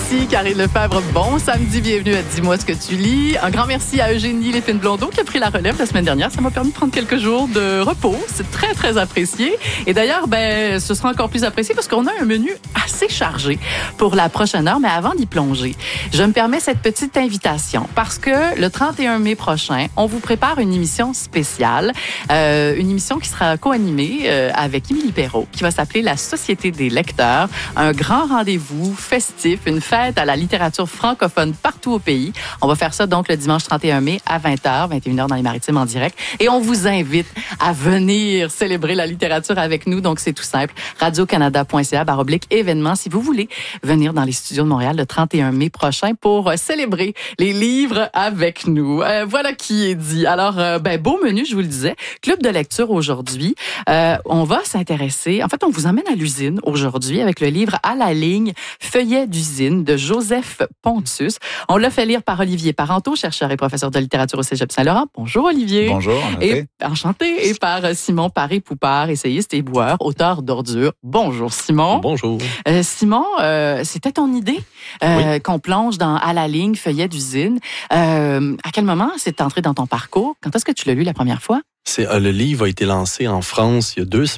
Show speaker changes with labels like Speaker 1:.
Speaker 1: Ici Karine Lefebvre. Bon samedi, bienvenue à Dis-moi ce que tu lis. Un grand merci à Eugénie Lépine-Blondeau qui a pris la relève la semaine dernière. Ça m'a permis de prendre quelques jours de repos. C'est très, très apprécié. Et d'ailleurs, ce sera encore plus apprécié parce qu'on a un menu assez chargé pour la prochaine heure. Mais avant d'y plonger, je me permets cette petite invitation parce que le 31 mai prochain, on vous prépare une émission spéciale. Une émission qui sera co-animée avec Émilie Perrault, qui va s'appeler La Société des lecteurs. Un grand rendez-vous festif, une fête à la littérature francophone partout au pays. On va faire ça donc le dimanche 31 mai à 20h, 21h dans les Maritimes en direct. Et on vous invite à venir célébrer la littérature avec nous. Donc, c'est tout simple. radiocanada.ca/événements si vous voulez venir dans les studios de Montréal le 31 mai prochain pour célébrer les livres avec nous. Voilà qui est dit. Alors, beau menu, je vous le disais. Club de lecture aujourd'hui. On va s'intéresser... En fait, on vous emmène à l'usine aujourd'hui avec le livre À la ligne, feuillet d'usine de Joseph Pontus. On l'a fait lire par Olivier Parenteau, chercheur et professeur de littérature au Cégep Saint-Laurent. Bonjour Olivier.
Speaker 2: Bonjour.
Speaker 1: Enchanté. Et par Simon Paré-Poupard, essayiste et boueur, auteur d'Ordures. Bonjour Simon.
Speaker 2: Bonjour.
Speaker 1: Simon, c'était ton idée qu'on plonge dans À la ligne, feuillet d'usine. À quel moment c'est entré dans ton parcours? Quand est-ce que tu l'as lu la première fois?
Speaker 2: Le livre a été lancé en France il y a 2